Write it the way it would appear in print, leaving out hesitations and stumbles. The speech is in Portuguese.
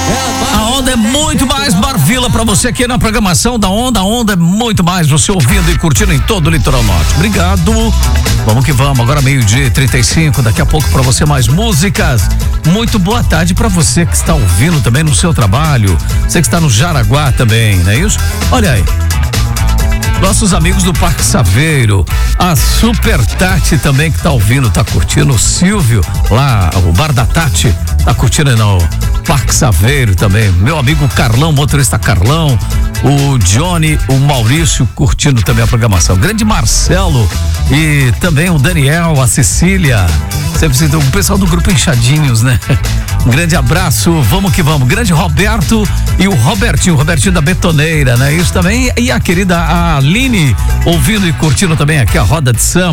A Onda é muito mais Marvila pra você aqui na programação da Onda. A Onda é muito mais você ouvindo e curtindo em todo o Litoral Norte. Obrigado. Vamos que vamos. Agora 12:35. Daqui a pouco pra você mais músicas. Muito boa tarde pra você que está ouvindo também no seu trabalho. Você que está no Jaraguá também, não é isso? Olha aí. Nossos amigos do Parque Saveiro, a Super Tati também que tá ouvindo, tá curtindo, o Silvio, lá, o Bar da Tati, tá curtindo no Parque Saveiro também, meu amigo Carlão, motorista Carlão, o Johnny, o Maurício curtindo também a programação, o grande Marcelo e também o Daniel, a Cecília, sempre o pessoal do grupo Inchadinhos, né? Um grande abraço, vamos que vamos, grande Roberto e o Robertinho da Betoneira, né? Isso também, e a querida Aline, ouvindo e curtindo também aqui a roda de samba.